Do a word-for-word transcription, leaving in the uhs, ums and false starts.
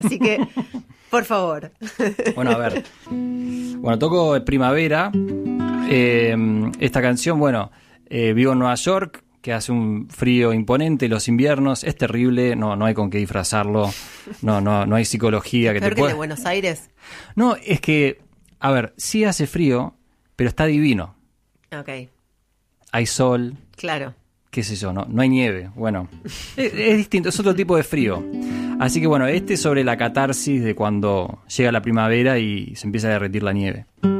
Así que, por favor. Bueno, a ver. Bueno, toco Primavera. Eh, esta canción, bueno, eh, vivo en Nueva York, que hace un frío imponente los inviernos. Es terrible, no, no hay con qué disfrazarlo. No, no, no hay psicología que ¿Peor te que pueda... de Buenos Aires? No, es que, a ver, sí hace frío, pero está divino. Ok, Hay sol, claro. qué sé yo, no, no hay nieve. Bueno, es, es distinto, es otro tipo de frío. Así que bueno, este es sobre la catarsis de cuando llega la primavera y se empieza a derretir la nieve.